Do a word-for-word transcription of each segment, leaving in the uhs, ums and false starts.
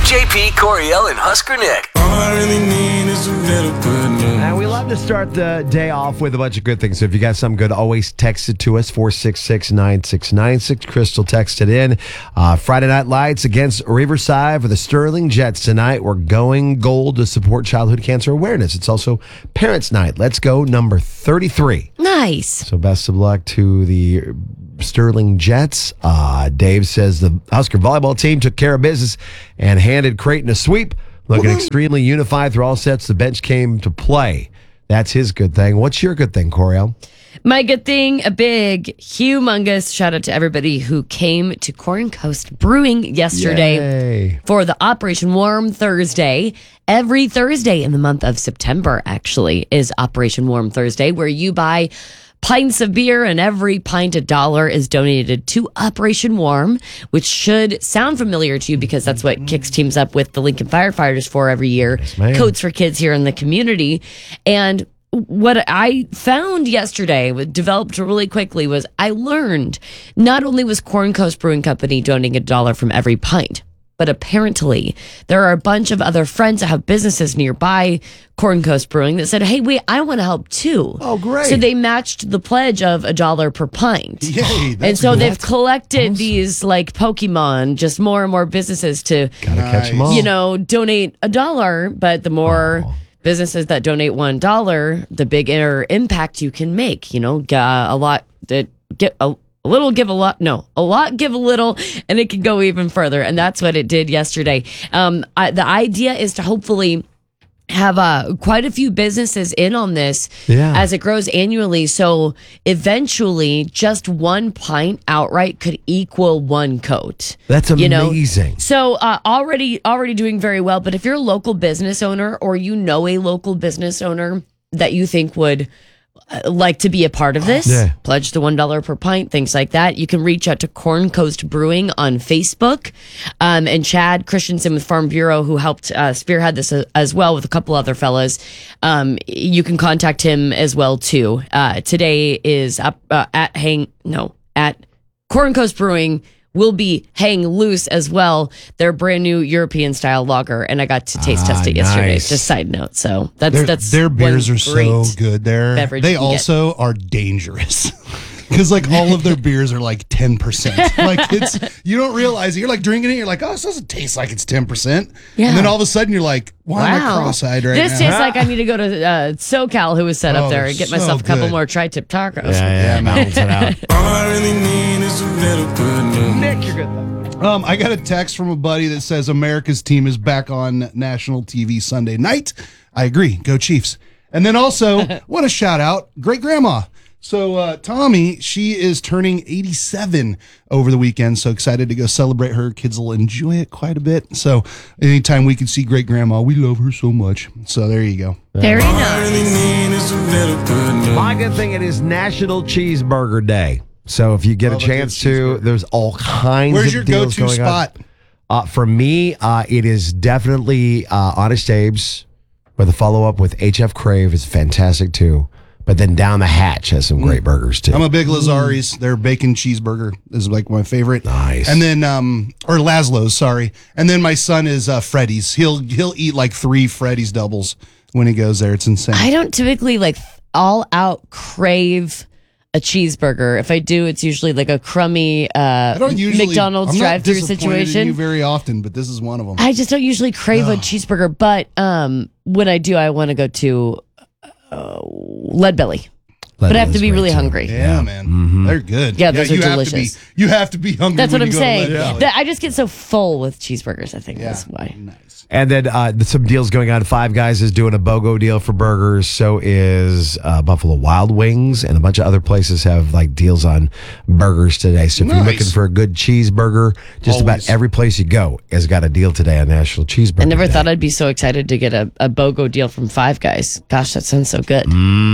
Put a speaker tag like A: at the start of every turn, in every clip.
A: J P, Coriel, and Husker Nick.
B: All I really need is a little good news.
C: And we love to start the day off with a bunch of good things. So if you got something good, always text it to us, four six six, nine six nine six. Crystal texted in. Uh, Friday Night Lights against Riverside for the Sterling Jets tonight. We're going gold to support childhood cancer awareness. It's also Parents' Night. Let's go, number thirty-three.
D: Nice.
C: So best of luck to the Sterling Jets. Uh, Dave says the Husker volleyball team took care of business and handed Creighton a sweep. Looking extremely unified through all sets. The bench came to play. That's his good thing. What's your good thing, Coriel?
D: My good thing, a big, humongous shout out to everybody who came to Corn Coast Brewing yesterday
C: Yay.
D: for the Operation Warm Thursday. Every Thursday in the month of September, actually, is Operation Warm Thursday, where you buy pints of beer and every pint a dollar is donated to Operation Warm, which should sound familiar to you because that's what Kix teams up with the Lincoln Firefighters for every year.
C: ma'am.
D: Coats for kids here in the community. And what I found yesterday, what developed really quickly, was I learned not only was Corn Coast Brewing Company donating a dollar from every pint, but apparently there are a bunch of other friends that have businesses nearby Corn Coast Brewing that said, hey, wait, I want to help too.
C: Oh, great.
D: So they matched the pledge of a dollar per pint.
E: Yay, that's
D: and so
E: good.
D: they've collected these like Pokemon, just more and more businesses to,
C: Gotta catch them all.
D: you know, donate a dollar, but the more
C: Oh.
D: businesses that donate one dollar, the bigger impact you can make. You know, uh, a lot that get a, a little give a lot, no, a lot give a little, and it can go even further. And that's what it did yesterday. Um, I, the idea is to hopefully have uh, quite a few businesses in on this
C: Yeah.
D: as it grows annually. So eventually, just one pint outright could equal one coat.
C: That's
D: You know,
C: amazing.
D: So uh, already already doing very well. But if you're a local business owner or you know a local business owner that you think would uh, like to be a part of this,
C: Yeah.
D: pledge the one dollar per pint, things like that, you can reach out to Corn Coast Brewing on Facebook. Um, and Chad Christensen with Farm Bureau, who helped uh, spearhead this uh, as well with a couple other fellas, um, you can contact him as well too. Uh, today is up uh, at Hang, no, at Corn Coast Brewing will be Hang Loose as well. Their brand new European style lager, and I got to taste
C: Ah,
D: test it yesterday.
C: nice.
D: Just side note. So that's
E: Their,
D: that's
E: their beers
D: one
E: are so
D: great
E: good there.
D: beverage
E: They
D: you can get.
E: also are dangerous. Because like all of their beers are like ten percent. Like it's, you don't realize it. You're like drinking it. You're like, oh, this doesn't taste like it's ten percent.
D: Yeah.
E: And then all of a sudden you're like, why am I
D: Wow.
E: cross-eyed right
D: this
E: now?
D: tastes like I need to go to uh, SoCal, who was set
E: Oh,
D: up there, and get
E: so
D: myself a couple
E: good.
D: more tri-tip tacos.
C: Yeah, yeah, balance it out.
B: All I really need is a little good news.
C: Nick, you're good.
E: Um, I got a text from a buddy that says America's team is back on national T V Sunday night. I agree. Go Chiefs. And then also, want to shout out great grandma. So uh, Tommy, she is turning eighty-seven over the weekend. So excited to go celebrate her. Kids will enjoy it quite a bit. So anytime we can see great grandma, we love her so much. So there you go.
D: Very
B: All I really
D: nice.
B: need is a little good news.
C: My good thing, it is National Cheeseburger Day. So if you get
E: Love
C: a
E: a good
C: chance to, there's all kinds
E: Where's
C: of
E: your
C: deals
E: go-to
C: going on.
E: spot?
C: Uh, for me, uh, it is definitely uh, Honest Abe's, where the follow-up with H F Crave is fantastic too. But then Down the Hatch has some great burgers too.
E: I'm a big Lazari's. Their bacon cheeseburger is like my favorite.
C: Nice.
E: And then, um, or Laszlo's, sorry. And then my son is uh, Freddy's. He'll he'll eat like three Freddy's doubles when he goes there. It's insane.
D: I don't typically like all out crave a cheeseburger. If I do, it's usually like a crummy uh,
E: I don't usually
D: McDonald's
E: I'm not
D: drive-through
E: disappointed in
D: situation.
E: you very often, but this is one of them.
D: I just don't usually crave a cheeseburger, but um, when I do, I want to go to uh, Lead Belly. But I have to be really hungry.
E: yeah, man, they're good.
D: Yeah, those are
E: you
D: delicious.
E: Have to be, you have to be hungry.
D: That's
E: when
D: what I'm
E: you go to
D: saying.
E: Lead Belly.
D: That- I just get so full with cheeseburgers. I think
E: Yeah,
D: that's why.
E: nice.
C: And then uh, there's some deals going on. Five Guys is doing a BOGO deal for burgers. So is uh, Buffalo Wild Wings, and a bunch of other places have like deals on burgers today. So if you're
E: Nice.
C: looking for a good cheeseburger, just
E: Always.
C: about every place you go has got a deal today on National Cheeseburger
D: I never
C: Day.
D: thought I'd be so excited to get a, a BOGO deal from Five Guys. Gosh, that sounds so good.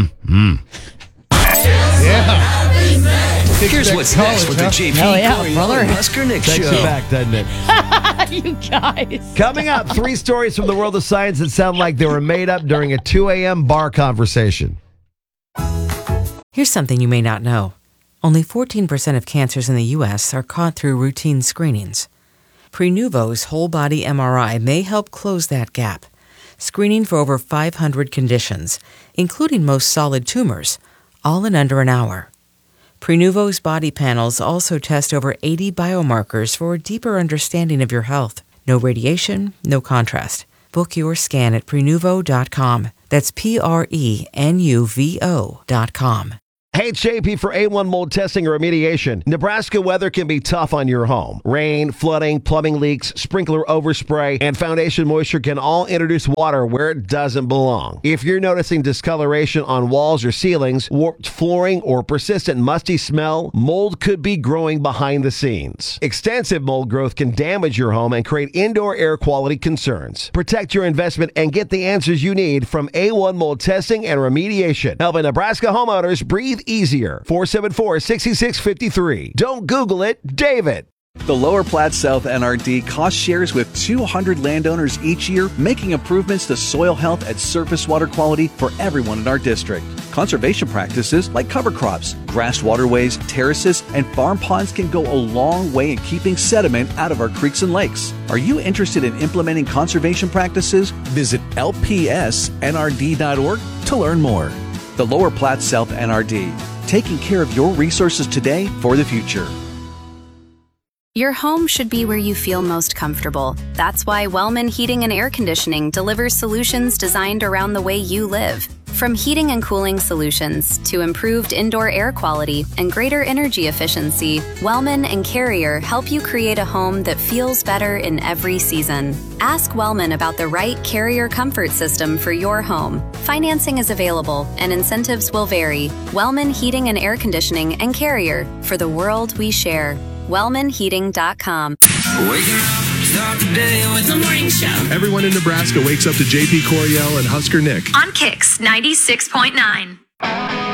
A: Here's what's next with the J P,
D: Hell yeah,
A: Coriel,
D: brother.
A: and Husker Nick
C: Takes
A: show.
C: you back, doesn't it?
D: You guys.
C: Coming up, three stories from the world of science that sound like they were made up during a two a.m. bar conversation.
F: Here's something you may not know. Only fourteen percent of cancers in the U S are caught through routine screenings. Prenuvo's whole body M R I may help close that gap, screening for over five hundred conditions, including most solid tumors, all in under an hour. Prenuvo's body panels also test over eighty biomarkers for a deeper understanding of your health. No radiation, no contrast. Book your scan at Prenuvo dot com. That's P R E N U V O dot com.
C: Hey, it's J P for A one mold testing or remediation. Nebraska weather can be tough on your home. Rain, flooding, plumbing leaks, sprinkler overspray, and foundation moisture can all introduce water where it doesn't belong. If you're noticing discoloration on walls or ceilings, warped flooring, or persistent musty smell, mold could be growing behind the scenes. Extensive mold growth can damage your home and create indoor air quality concerns. Protect your investment and get the answers you need from A one Mold Testing and Remediation, helping Nebraska homeowners breathe easier. four seven four, six six five three. Don't Google it, David.
G: The Lower Platte South N R D cost shares with two hundred landowners each year, making improvements to soil health and surface water quality for everyone in our district. Conservation practices like cover crops, grass waterways, terraces, and farm ponds can go a long way in keeping sediment out of our creeks and lakes. Are you interested in implementing conservation practices? Visit L P S N R D dot org to learn more. The Lower Platte South N R D, taking care of your resources today for the future.
H: Your home should be where you feel most comfortable. That's why Wellman Heating and Air Conditioning delivers solutions designed around the way you live. From heating and cooling solutions to improved indoor air quality and greater energy efficiency, Wellman and Carrier help you create a home that feels better in every season. Ask Wellman about the right Carrier comfort system for your home. Financing is available and incentives will vary. Wellman Heating and Air Conditioning and Carrier, for the world we share. Wellman Heating dot com.
A: Waking up, start the day with the morning show.
I: Everyone in Nebraska wakes up to J P Coriel and Husker Nick
J: on Kicks ninety-six point nine.